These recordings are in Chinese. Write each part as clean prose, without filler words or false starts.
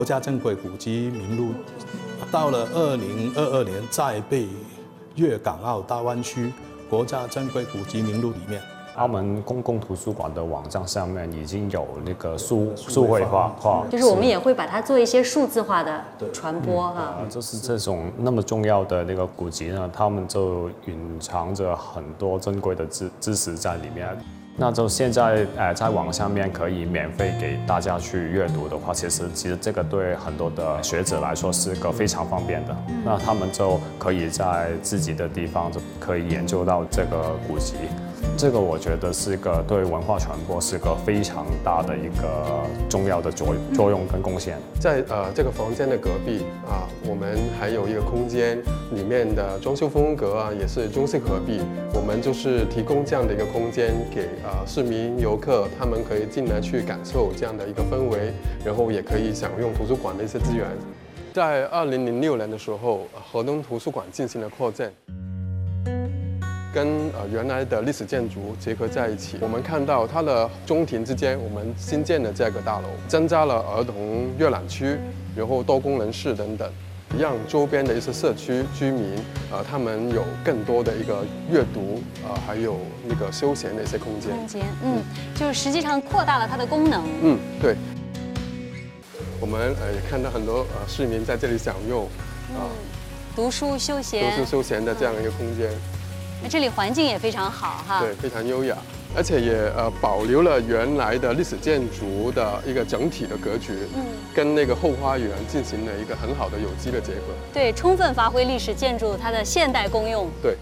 国家珍贵古迹名录，到了2022年再被粤港澳大湾区国家珍贵古迹名录里面。 澳门公共图书馆的网站上面已经有那个数位化， 就是我们也会把它做一些数字化的传播哈。 就是这种那么重要的那个古籍呢，他们就蕴藏着很多珍贵的知识在里面。那就现在在网上面可以免费给大家去阅读的话，其实这个对很多的学者来说是个非常方便的。那他们就可以在自己的地方就可以研究到这个古籍。这个我觉得是个对文化传播是个非常大的一个重要的作用跟贡献。 在这个房间的隔壁啊，我们还有一个空间，里面的装修风格啊也是中西合璧。我们就是提供这样的一个空间给市民游客，他们可以进来去感受这样的一个氛围，然后也可以享用图书馆的一些资源。在2006年的时候，河东图书馆进行了扩建。跟原来的历史建筑结合在一起，我们看到它的中庭之间，我们新建的这个大楼，增加了儿童阅览区，然后多功能室等等，让周边的一些社区居民，他们有更多的一个阅读，还有那个休闲的一些空间。 就是实际上扩大了它的功能。 对。我们也看到很多市民在这里享用读书休闲的这样一个空间。 这里环境也非常好哈， 对，非常优雅，而且也保留了原来的历史建筑的一个整体的格局，跟那个后花园进行了一个很好的有机的结合， 对，充分发挥历史建筑它的现代功用。 对。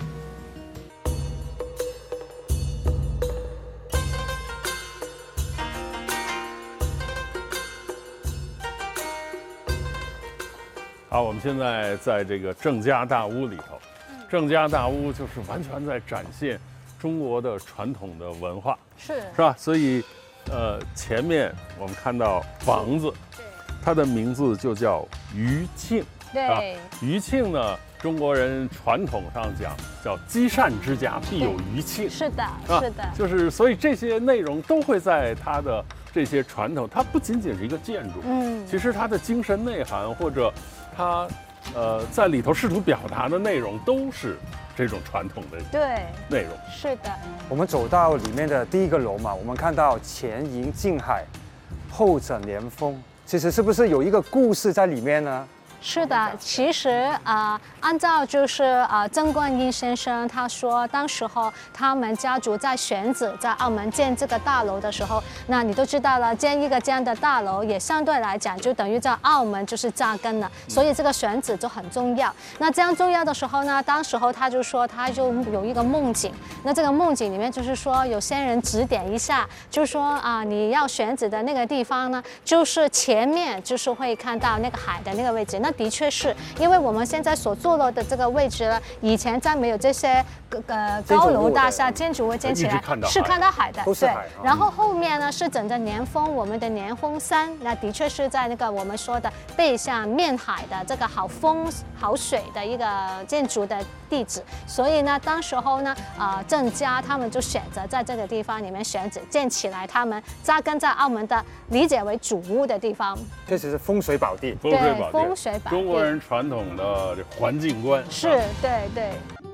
好，我们现在在这个郑家大屋里头。郑家大屋就是完全在展现中国的传统的文化，是吧？所以，前面我们看到房子，它的名字就叫余庆， 对， 余庆呢，中国人传统上讲叫积善之家必有余庆， 是的，是的， 就是所以这些内容都会在它的这些传统，它不仅仅是一个建筑，其实它的精神内涵或者它。在里头试图表达的内容都是这种传统的内容。 是的。我们走到里面的第一个楼嘛，我们看到前迎近海，后枕连峰，其实是不是有一个故事在里面呢？ 是的，其实按照就是曾冠英先生他说，当时候他们家族在选址在澳门建这个大楼的时候，那你都知道了，建一个这样的大楼也相对来讲就等于在澳门就是扎根了，所以这个选址就很重要。那这样重要的时候呢，当时候他就说他就有一个梦境，那这个梦境里面就是说有仙人指点一下，就是说你要选址的那个地方呢，就是前面就是会看到那个海的那个位置。那的确是因为我们现在所坐落的这个位置呢，以前在没有这些高楼大厦建筑物建起来是看到海的，对。然后后面呢是整个年峰，我们的年峰山，那的确是在那个我们说的背向面海的这个好风好水的一个建筑的地址。所以呢，当时候呢，郑家他们就选择在这个地方里面选址建起来，他们扎根在澳门的理解为主屋的地方。 确实是风水宝地， 对，风水宝地。 中国人传统的环境观是，对对。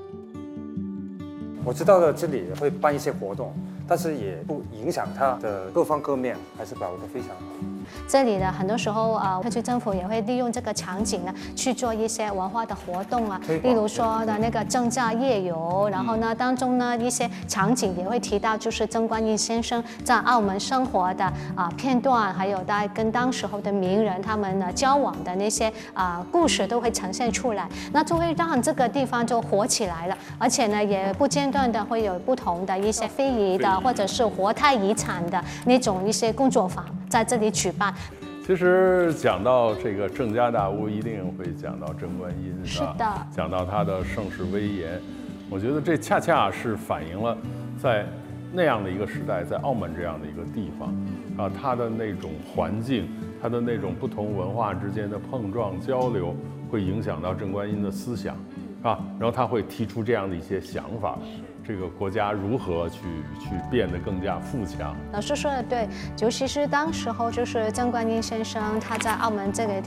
我知道了，这里会办一些活动，但是也不影响它的各方各面，还是保护得非常好。 这里呢，很多时候特区政府也会利用这个场景呢去做一些文化的活动啊，例如说的那个郑家夜游，然后呢当中呢一些场景也会提到就是曾冠英先生在澳门生活的片段，还有跟当时候的名人他们呢交往的那些故事都会呈现出来，那就会让这个地方就火起来了，而且呢也不间断的会有不同的一些非遗的或者是活态遗产的那种一些工作坊在这里举办。 其实讲到这个郑家大屋，一定会讲到曾冠英， 是的， 讲到他的盛世威严。我觉得这恰恰是反映了在那样的一个时代，在澳门这样的一个地方，它的那种环境，它的那种不同文化之间的碰撞交流，会影响到郑冠英的思想， 吧？然后他会提出这样的一些想法，这个国家如何去变得更加富强。 老师说的对，尤其是当时候就是曾观音先生他在澳门这个